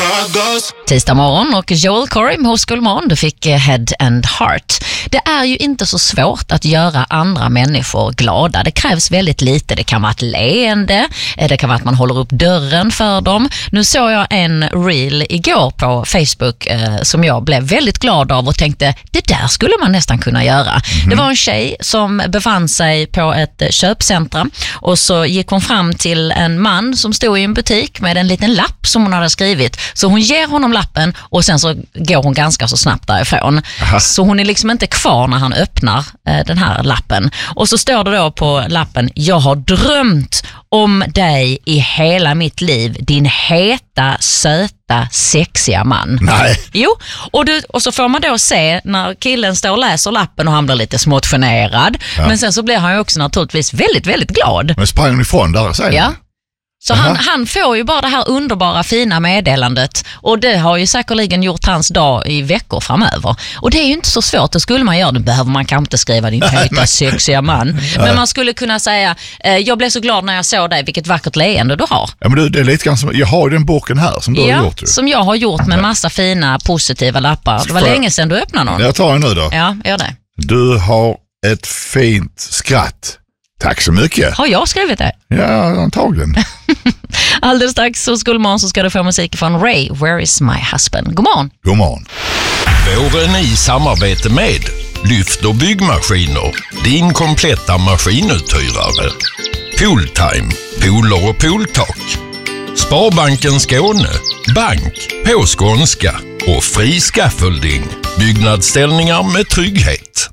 Tisdag morgon och Joel Corey med Hos Gullman. Du fick Head and Heart. Det är ju inte så svårt att göra andra människor glada. Det krävs väldigt lite. Det kan vara ett leende. Det kan vara att man håller upp dörren för dem. Nu såg jag en reel igår på Facebook som jag blev väldigt glad av och tänkte, det där skulle man nästan kunna göra. Det var en tjej som befann sig på ett köpcentra och så gick hon fram till en man som stod i en butik med en liten lapp som hon hade skrivit. Så hon ger honom lappen och sen så går hon ganska så snabbt därifrån. Aha. Så hon är liksom inte kvar när han öppnar den här lappen. Och så står det då på lappen: jag har drömt om dig i hela mitt liv, din heta, söta, sexiga man. Nej. Jo, och så får man då se när killen står och läser lappen och han blir lite smått generad. Ja. Men sen så blir han ju också naturligtvis väldigt, väldigt glad. Men sprang hon ifrån där, säger ja. Så han får ju bara det här underbara, fina meddelandet och det har ju säkerligen gjort hans dag i veckor framöver. Och det är ju inte så svårt, det skulle man göra. Det behöver man kanske inte skriva din heta, sexiga man. Men man skulle kunna säga, jag blev så glad när jag såg dig, vilket vackert leende du har. Ja, men det är lite grann som, jag har ju den boken här som du har gjort. Ja, som jag har gjort med massa fina, positiva lappar. Det var länge sedan du öppnade någon. Jag tar den nu då. Ja, gör det. Du har ett fint skratt. Tack så mycket. Har jag skrivit det? Ja, antagligen. Alldeles strax hos Gullman så ska du få musik från Ray, Where is my husband? God morgon. God morgon. Våren i samarbete med Lyft och byggmaskiner, din kompletta maskinuthyrare. Pooltime, pooler och pooltak. Sparbanken Skåne, bank på skånska och fri scaffolding. Byggnadsställningar med trygghet.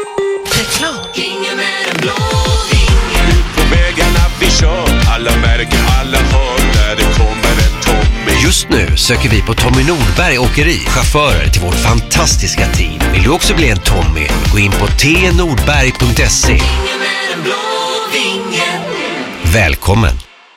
Alla märken, alla hör när det kommer en Tommy. Just nu söker vi på Tommy Nordberg Åkeri chaufförer till vårt fantastiska team. Vill du också bli en Tommy? Gå in på tnordberg.se. Välkommen!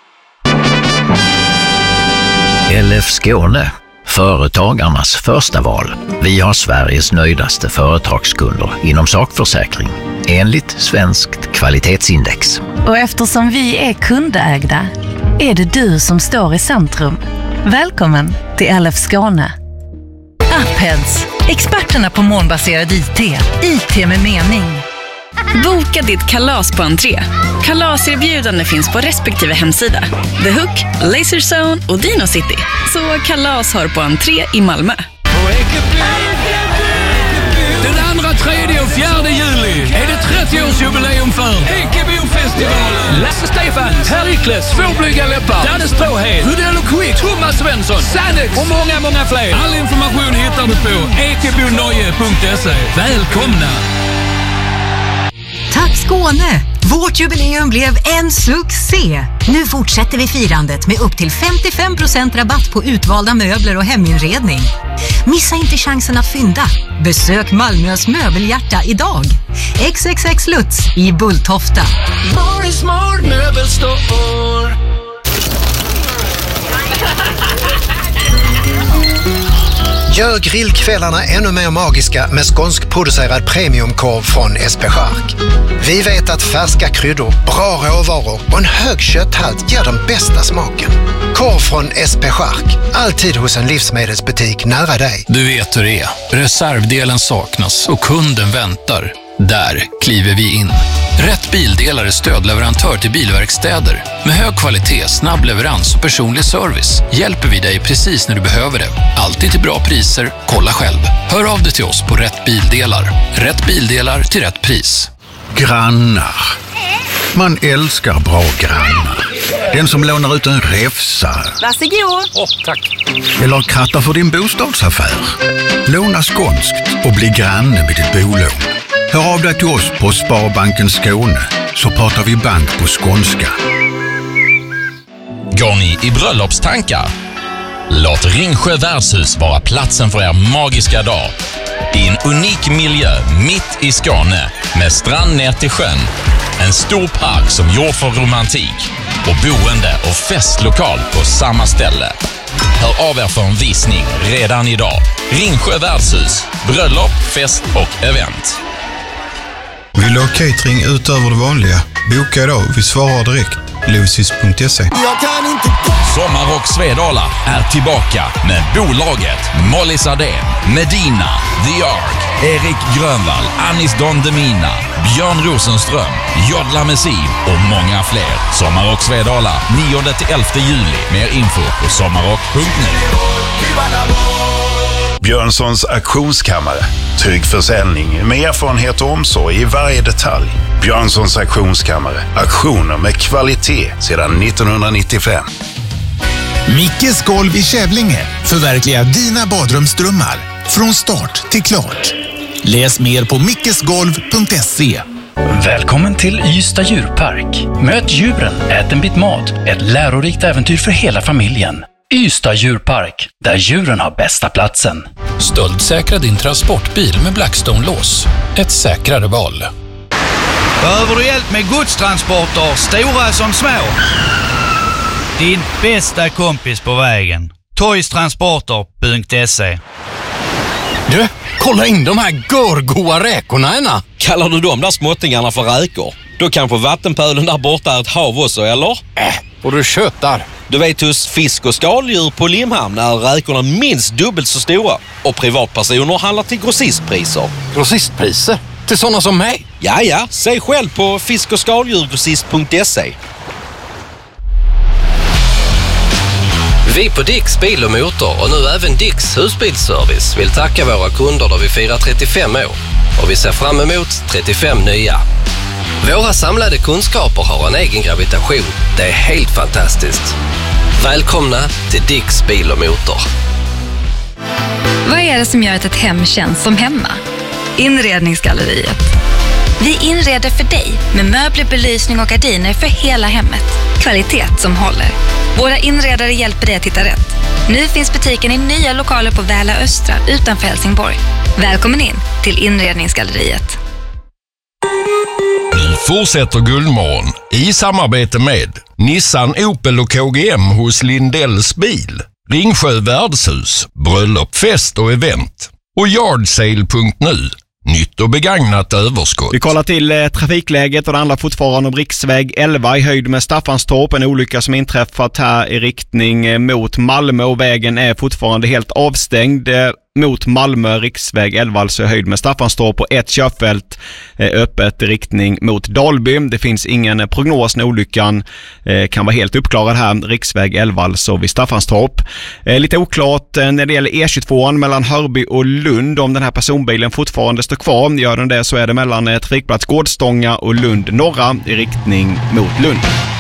LF Skåne, företagarnas första val. Vi har Sveriges nöjdaste företagskunder inom sakförsäkring, enligt Svenskt kvalitetsindex. Och eftersom vi är kundägda är det du som står i centrum. Välkommen till LF Skåne. Appheads, experterna på molnbaserad IT. IT med mening. Boka ditt kalas på entré. Kalaserbjudande finns på respektive hemsida. The Hook, Laserzone och Dino City. Så kalas har på entré i Malmö. Den 2, 3 och 4 juli är det 30-årsjubileum för Ekebofestivalen. Lasse Stefan, Herikles, Svårblyga läppar, Danne Stråhed, Rudell och Quick, Thomas Svensson, Sannex och många, många fler. All information hittar du på ekebonoje.se. Välkomna! Tack Skåne! Vårt jubileum blev en succé! Nu fortsätter vi firandet med upp till 55% rabatt på utvalda möbler och heminredning. Missa inte chansen att fynda. Besök Malmös möbelhjärta idag. XXX Lutz i Bulltofta. Smart möbelstore. Gör grillkvällarna ännu mer magiska med skånskproducerad premiumkorv från SP Chark. Vi vet att färska kryddor, bra råvaror och en hög kötthalt ger den bästa smaken. Korv från SP Chark, alltid hos en livsmedelsbutik nära dig. Du vet hur det är. Reservdelen saknas och kunden väntar. Där kliver vi in. Rätt Bildelar är stödleverantör till bilverkstäder. Med hög kvalitet, snabb leverans och personlig service hjälper vi dig precis när du behöver det. Alltid till bra priser, kolla själv. Hör av dig till oss på Rätt Bildelar. Rätt Bildelar till rätt pris. Grannar. Man älskar bra grannar. Den som lånar ut en räfsa. Varsågod. Tack. Eller krattar för din bostadsaffär. Låna skånskt och bli granne med ditt bolån. Hör av dig till oss på Sparbanken Skåne så pratar vi bank på skånska. Går ni i bröllopstankar? Låt Ringsjö värdshus vara platsen för er magiska dag. I en unik miljö mitt i Skåne med strand ner till sjön. En stor park som gjord för romantik och boende och festlokal på samma ställe. Hör av er för en visning redan idag. Ringsjö värdshus, bröllop, fest och event. Vill du ha catering utöver det vanliga? Boka idag, vi svarar direkt. Lucis.se. Sommarrock Svedala är tillbaka med bolaget Molly Sardén, Medina, The Ark, Erik Grönvall, Anis Don Demina, Björn Rosenström, Jodla Messi och många fler. Sommarrock Svedala 9-11 juli. Mer info på sommarrock.nu. Björnssons auktionskammare. Trygg försäljning med erfarenhet och omsorg i varje detalj. Björnssons auktionskammare. Auktioner med kvalitet sedan 1995. Mickes golv i Kävlinge förverkligar dina badrumsdrömmar från start till klart. Läs mer på mickesgolv.se. Välkommen till Ystad djurpark. Möt djuren, ät en bit mat. Ett lärorikt äventyr för hela familjen. Ystad djurpark, där djuren har bästa platsen. Stöldsäkra din transportbil med Blackstone-lås. Ett säkrare val. Behöver du hjälp med godstransporter, stora som små? Din bästa kompis på vägen. Toystransporter.se. Du, kolla in de här görgoa räkorna, Enna. Kallar du de där småttingarna för räkor? Då kanske vattenpölen där borta är ett hav också, eller? Och du köttar. Du vet, hos fisk- och skaldjur på Limhamn är räkorna minst dubbelt så stora. Och privatpersoner handlar till grossistpriser. Grossistpriser? Till sådana som mig? Ja, säg själv på fisk- och skaldjurgrossist.se. Vi på Dicks Bil och Motor och nu även Dicks Husbilsservice vill tacka våra kunder då vi firar 35 år. Och vi ser fram emot 35 nya. Våra samlade kunskaper har en egen gravitation. Det är helt fantastiskt. Välkomna till Dicks Bil och Motor. Vad är det som gör att ett hem känns som hemma? Inredningsgalleriet. Vi inreder för dig med möbler, belysning och gardiner för hela hemmet. Kvalitet som håller. Våra inredare hjälper dig att hitta rätt. Nu finns butiken i nya lokaler på Väla Östra utanför Helsingborg. Välkommen in till Inredningsgalleriet. Nu fortsätter Guldmorgon i samarbete med Nissan, Opel och KGM hos Lindells bil, Ringsjö värdshus, bröllop, fest och event och yardsale.nu. Nytt och begagnat överskott. Vi kollar till trafikläget och det handlar fortfarande om riksväg 11 i höjd med Staffanstorp. En olycka som inträffat här i riktning mot Malmö och vägen är fortfarande helt avstängd mot Malmö, riksväg 11 alltså i höjd med Staffanstorp och ett körfält öppet i riktning mot Dalby. Det finns ingen prognos när olyckan kan vara helt uppklarad här. Riksväg 11 alltså vid Staffanstorp. Lite oklart när det gäller E22 mellan Hörby och Lund om den här personbilen fortfarande står kvar. Gör den det så är det mellan trafikplats Gårdstånga och Lund norra i riktning mot Lund.